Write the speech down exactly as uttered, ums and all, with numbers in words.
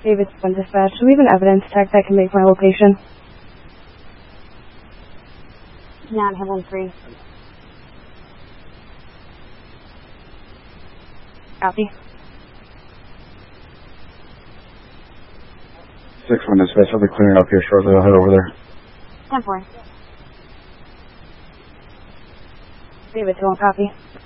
David, one dispatch. Do we have an evidence tech that can make my location? Not have one free. Copy. six one dispatch, I'll be clearing up here shortly. I'll head over there. ten four. David, two one, copy.